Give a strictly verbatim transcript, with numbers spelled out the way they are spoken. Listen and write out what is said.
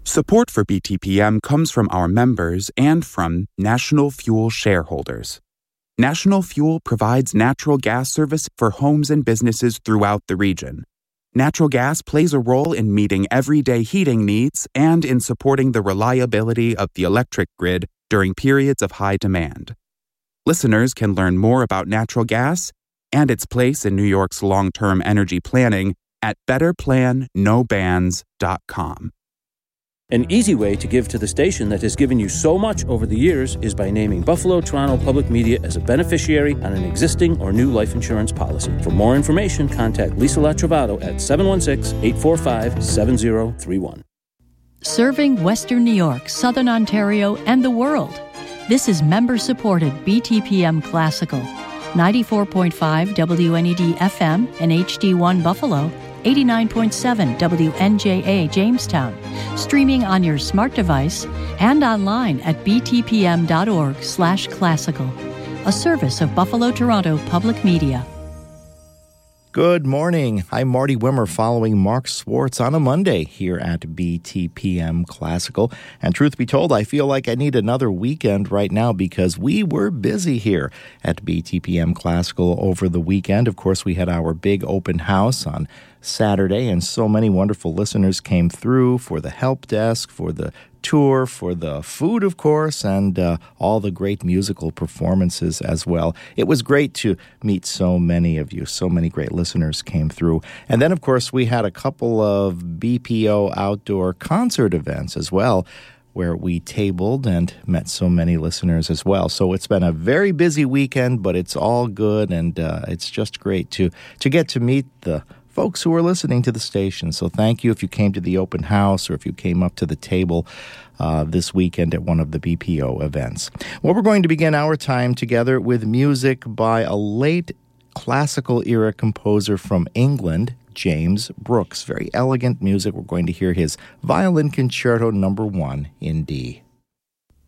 Support for B T P M comes from our members and from National Fuel shareholders. National Fuel provides natural gas service for homes and businesses throughout the region. Natural gas plays a role in meeting everyday heating needs and in supporting the reliability of the electric grid during periods of high demand. Listeners can learn more about natural gas and its place in New York's long-term energy planning at better plan no bans dot com. An easy way to give to the station that has given you so much over the years is by naming Buffalo Toronto Public Media as a beneficiary on an existing or new life insurance policy. For more information, contact Lisa Latrovato at seven one six, eight four five, seven zero three one. Serving Western New York, Southern Ontario, and the world. This is member-supported B T P M Classical. ninety-four point five W N E D F M and H D one Buffalo, eighty-nine point seven W N J A Jamestown, streaming on your smart device and online at b t p m dot org slash classical, a service of Buffalo Toronto Public Media. Good morning. I'm Marty Wimmer following Mark Swartz on a Monday here at B T P M Classical. And truth be told, I feel like I need another weekend right now because we were busy here at B T P M Classical over the weekend. Of course, we had our big open house on Saturday, and so many wonderful listeners came through for the help desk, for the tour, for the food, of course, and uh, all the great musical performances as well. It was great to meet so many of you. So many great listeners came through. And then, of course, we had a couple of B P O outdoor concert events as well, where we tabled and met so many listeners as well. So it's been a very busy weekend, but it's all good, and uh, it's just great to, to get to meet the folks who are listening to the station. So thank you if you came to the open house or if you came up to the table uh, this weekend at one of the B P O events. Well, we're going to begin our time together with music by a late classical era composer from England, James Brooks. Very elegant music. We're going to hear his Violin Concerto number one in D.